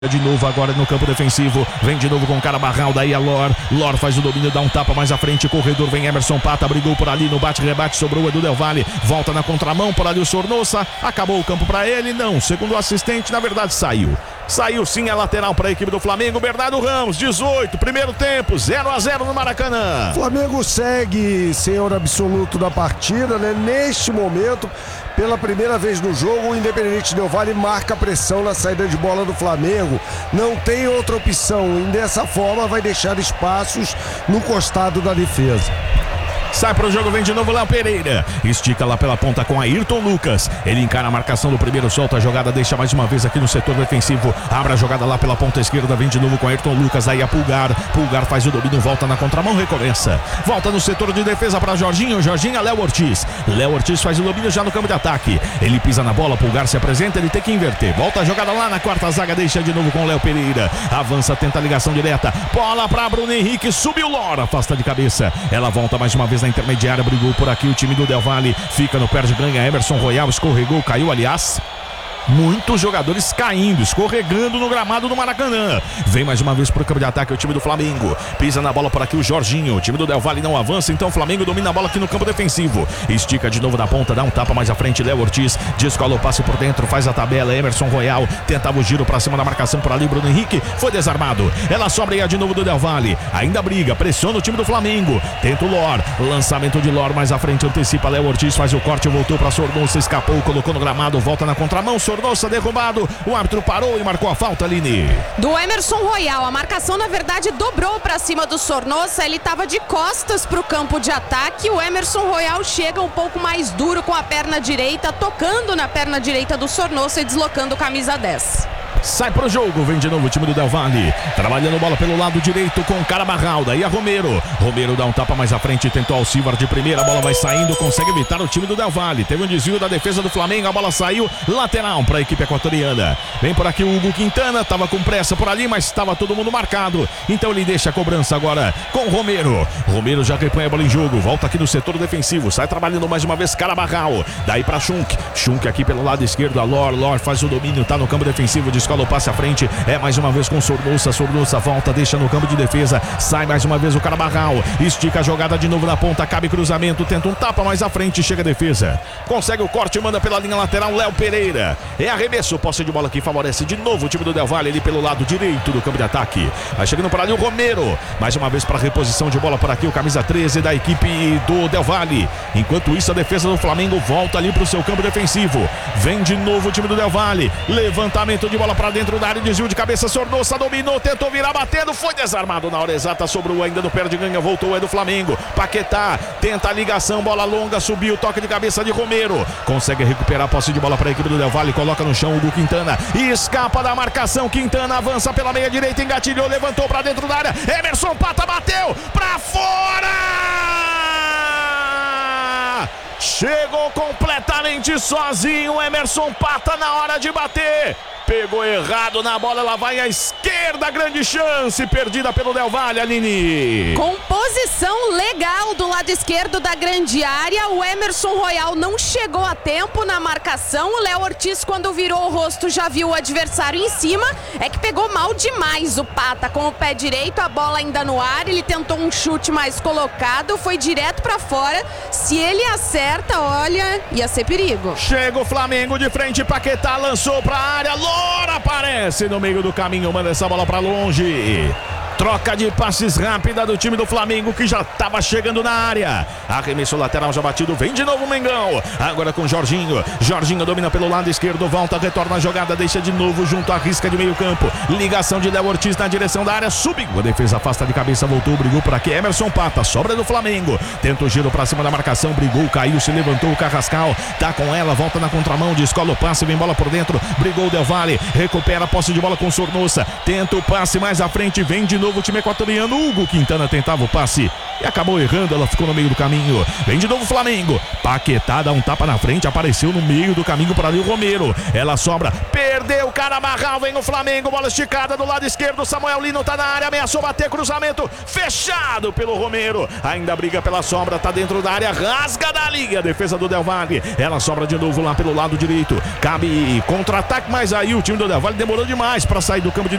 De novo agora no campo defensivo, vem de novo com o Carabarral, daí a Lor faz o domínio, dá um tapa mais à frente, corredor, vem Emerson Pata, brigou por ali no bate-rebate, sobrou o Edu Del Valle, volta na contramão, por ali o Sornosa, acabou o campo para ele, não, segundo o assistente, na verdade saiu sim a lateral para a equipe do Flamengo. Bernardo Ramos, 18, primeiro tempo, 0-0 no Maracanã. Flamengo segue senhor absoluto da partida, né? Neste momento, pela primeira vez no jogo, o Independente Del Valle marca pressão na saída de bola do Flamengo. Não tem outra opção e dessa forma vai deixar espaços no costado da defesa. Sai pro jogo, vem de novo Léo Pereira. Estica lá pela ponta com Ayrton Lucas. Ele encara a marcação do primeiro, solta a jogada, deixa mais uma vez aqui no setor defensivo. Abre a jogada lá pela ponta esquerda, vem de novo com Ayrton Lucas. Aí a Pulgar faz o domínio, volta na contramão, recomeça. Volta no setor de defesa para Jorginho, Léo Ortiz. Léo Ortiz faz o domínio já no campo de ataque. Ele pisa na bola, Pulgar se apresenta, ele tem que inverter. Volta a jogada lá na quarta zaga, deixa de novo com Léo Pereira. Avança, tenta a ligação direta. Bola para Bruno Henrique, subiu Lora, afasta de cabeça. Ela volta mais uma vez na intermediária, brigou por aqui o time do Del Valle, fica no pé de ganha, Emerson Royal escorregou, caiu, aliás, muitos jogadores caindo, escorregando no gramado do Maracanã. Vem mais uma vez pro campo de ataque o time do Flamengo. Pisa na bola por aqui o Jorginho. O time do Del Valle não avança, então o Flamengo domina a bola aqui no campo defensivo. Estica de novo da ponta, dá um tapa mais à frente. Léo Ortiz descola o passe por dentro, faz a tabela. Emerson Royal tentava o giro pra cima da marcação por ali. Bruno Henrique foi desarmado. Ela sobra aí de novo do Del Valle. Ainda briga, pressiona o time do Flamengo. Tenta o Lor, lançamento de Lor mais à frente, antecipa. Léo Ortiz faz o corte, voltou pra Sornosa, escapou, colocou no gramado, volta na contramão. Sornosa derrubado, o árbitro parou e marcou a falta, Aline. Do Emerson Royal, a marcação na verdade dobrou pra cima do Sornosa, ele tava de costas pro campo de ataque, o Emerson Royal chega um pouco mais duro com a perna direita, tocando na perna direita do Sornosa e deslocando camisa 10. Sai pro jogo, vem de novo o time do Del Valle, trabalhando bola pelo lado direito com Carabarral, daí a Romero dá um tapa mais à frente, tentou Alcivar de primeira, a bola vai saindo, consegue evitar o time do Del Valle, teve um desvio da defesa do Flamengo, a bola saiu, lateral para a equipe equatoriana. Vem por aqui o Hugo Quintana, tava com pressa por ali, mas estava todo mundo marcado, então ele deixa a cobrança agora com Romero já repõe a bola em jogo, volta aqui no setor defensivo, sai trabalhando mais uma vez Carabarral, daí para Schunk aqui pelo lado esquerdo, a Lor faz o domínio, tá no campo defensivo, descola o passe à frente, é mais uma vez com Sornosa volta, deixa no campo de defesa, sai mais uma vez o Carabarral, estica a jogada de novo na ponta, cabe cruzamento, tenta um tapa mais à frente, chega a defesa, consegue o corte, manda pela linha lateral, Léo Pereira, é arremesso, posse de bola que favorece de novo o time do Del Valle, ali pelo lado direito do campo de ataque, vai chegando por ali o Romero, mais uma vez para reposição de bola por aqui, o camisa 13 da equipe do Del Valle, enquanto isso a defesa do Flamengo volta ali para o seu campo defensivo, vem de novo o time do Del Valle, levantamento de bola para dentro da área, desvio de cabeça, Sornosa dominou, tentou virar batendo, foi desarmado na hora exata, sobrou ainda no pé de ganha, voltou, é do Flamengo, Paquetá, tenta a ligação, bola longa, subiu, toque de cabeça de Romero, consegue recuperar a posse de bola para a equipe do Del Valle, coloca no chão o Hugo Quintana, escapa da marcação, Quintana avança pela meia direita, engatilhou, levantou para dentro da área, Emerson Pata bateu, para fora! Chegou completamente sozinho, Emerson Pata na hora de bater. Pegou errado na bola, ela vai à esquerda, grande chance, perdida pelo Del Valle, Aline. Composição legal do lado esquerdo da grande área, o Emerson Royal não chegou a tempo na marcação, o Léo Ortiz quando virou o rosto já viu o adversário em cima, é que pegou mal demais o Pata com o pé direito, a bola ainda no ar, ele tentou um chute mais colocado, foi direto pra fora, se ele acerta, olha, ia ser perigo. Chega o Flamengo de frente, Paquetá lançou pra área, Lora aparece no meio do caminho, manda essa bola pra longe. Troca de passes rápida do time do Flamengo que já estava chegando na área. Arremesso lateral já batido, vem de novo o Mengão. Agora com Jorginho domina pelo lado esquerdo, volta, retorna a jogada, deixa de novo junto à risca de meio campo. Ligação de Léo Ortiz na direção da área, subiu. A defesa afasta de cabeça, voltou, brigou por aqui. Emerson Pata, sobra do Flamengo. Tenta o giro pra cima da marcação, brigou, caiu, se levantou o Carrascal. Tá com ela, volta na contramão, descola o passe, vem bola por dentro. Brigou o Del Valle, recupera a posse de bola com Sornosa. Tenta o passe mais à frente, vem de novo o time equatoriano. Hugo Quintana tentava o passe e acabou errando, ela ficou no meio do caminho. Vem de novo o Flamengo. Paquetá dá um tapa na frente, apareceu no meio do caminho para ali o Romero. Ela sobra, perdeu o Carabarral, vem o Flamengo, bola esticada do lado esquerdo. Samuel Lino tá na área, ameaçou bater, cruzamento fechado pelo Romero. Ainda briga pela sobra, tá dentro da área, rasga dali a defesa do Del Valle. Ela sobra de novo lá pelo lado direito. Cabe contra-ataque, mas aí o time do Del Valle demorou demais para sair do campo de